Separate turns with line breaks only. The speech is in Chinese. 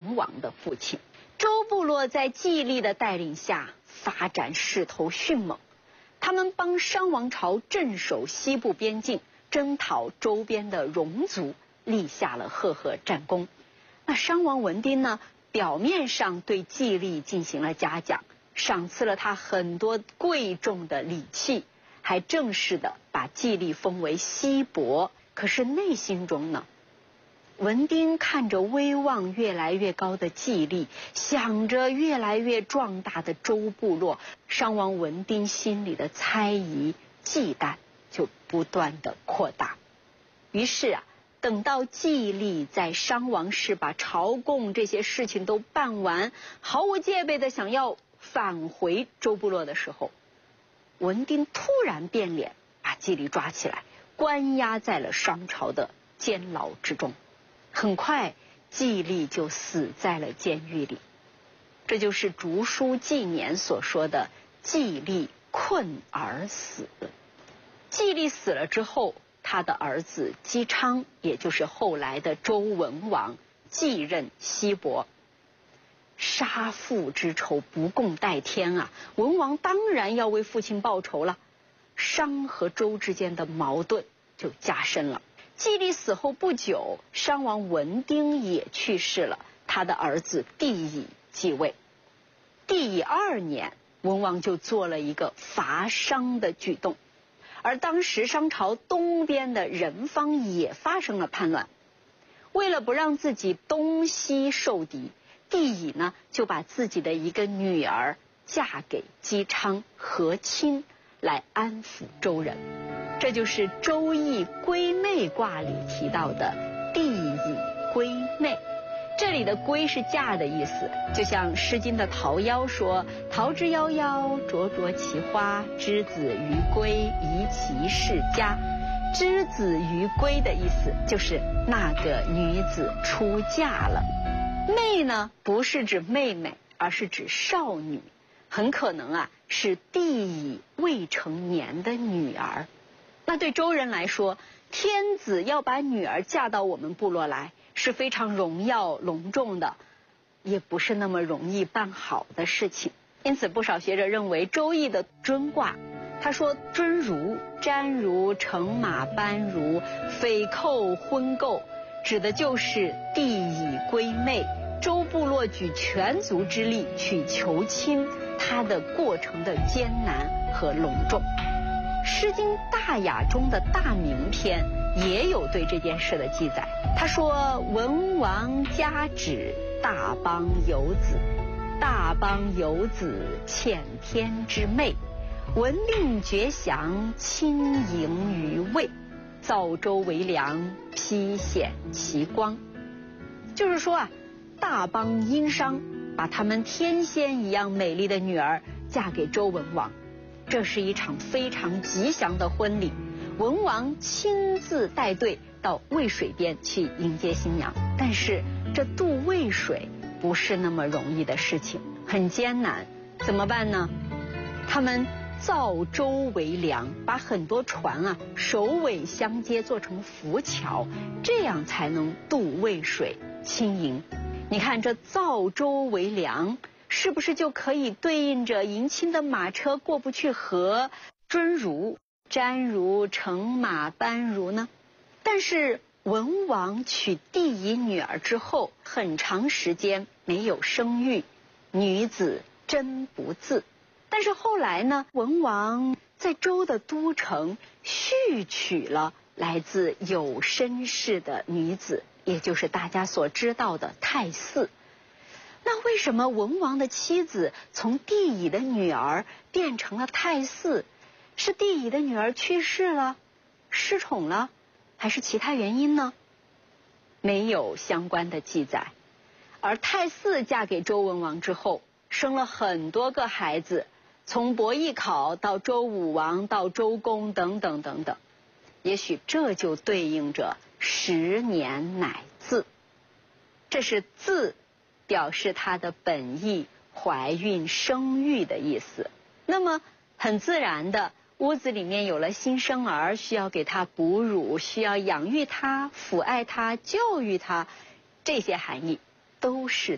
文王的父亲。周部落在季历的带领下发展势头迅猛，他们帮商王朝镇守西部边境，征讨周边的戎族，立下了赫赫战功。那商王文丁呢，表面上对季历进行了嘉奖，赏赐了他很多贵重的礼器，还正式的把季历封为西伯。可是内心中呢，文丁看着威望越来越高的季历，想着越来越壮大的周部落，商王文丁心里的猜疑忌惮就不断的扩大。于是等到季历在商王室把朝贡这些事情都办完，毫无戒备的想要返回周部落的时候，文丁突然变脸，把季历抓起来，关押在了商朝的监牢之中。很快，季历就死在了监狱里。这就是竹书纪年所说的季历困而死。季历死了之后，他的儿子姬昌，也就是后来的周文王，继任西伯。杀父之仇不共戴天啊！文王当然要为父亲报仇了。商和周之间的矛盾就加深了。季历死后不久，商王文丁也去世了，他的儿子帝乙继位。帝乙2年，文王就做了一个伐商的举动，而当时商朝东边的人方也发生了叛乱。为了不让自己东西受敌，帝乙呢就把自己的一个女儿嫁给姬昌和亲，来安抚周人。这就是《周易》归妹卦里提到的帝乙归妹。这里的归是嫁的意思，就像《诗经》的桃夭说：桃之夭夭，灼灼其花，之子于归，宜其室家。之子于归的意思就是那个女子出嫁了。妹呢，不是指妹妹，而是指少女，很可能是帝乙未成年的女儿。那对周人来说，天子要把女儿嫁到我们部落来是非常荣耀隆重的，也不是那么容易办好的事情。因此不少学者认为，周易的尊卦，他说尊如、占如、乘马、班如、匪寇、婚媾，指的就是帝乙归妹，周部落举全族之力去求亲，它的过程的艰难和隆重。《诗经·大雅》中的大明篇也有对这件事的记载。他说：文王加旨，大邦有子，大邦有子，欠天之妹。文令绝祥，亲迎于魏，造周为梁，披显其光。就是说大邦殷商把他们天仙一样美丽的女儿嫁给周文王，这是一场非常吉祥的婚礼。文王亲自带队到渭水边去迎接新娘，但是这渡渭水不是那么容易的事情，很艰难。怎么办呢？他们造舟为梁，把很多船首尾相接做成浮桥，这样才能渡渭水亲迎。你看这造舟为梁，是不是就可以对应着迎亲的马车过不去河，尊如、占如、乘马、班如呢？但是文王娶帝乙女儿之后，很长时间没有生育，女子真不自。但是后来呢，文王在周的都城续娶了来自有身氏的女子，也就是大家所知道的太姒。那为什么文王的妻子从帝乙的女儿变成了太姒？是帝乙的女儿去世了，失宠了，还是其他原因呢？没有相关的记载。而太姒嫁给周文王之后，生了很多个孩子，从伯邑考到周武王到周公等等等等。也许这就对应着10年乃自。这是自表示她的本意怀孕生育的意思。那么很自然的，屋子里面有了新生儿，需要给他哺乳，需要养育他、抚爱他、教育他，这些含义都是